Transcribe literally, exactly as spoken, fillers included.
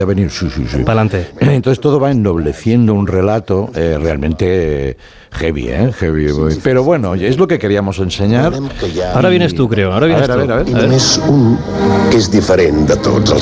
a venir, sí, sí, sí. Para adelante. Entonces todo va ennobleciendo un relato eh, realmente eh, heavy, ¿eh? Heavy. Pero bueno, es lo que queríamos ensenyar. Ahora vienes tú, creo. Ahora vienes a ver, tú. a ver, a ver. I només un que és diferent de tots els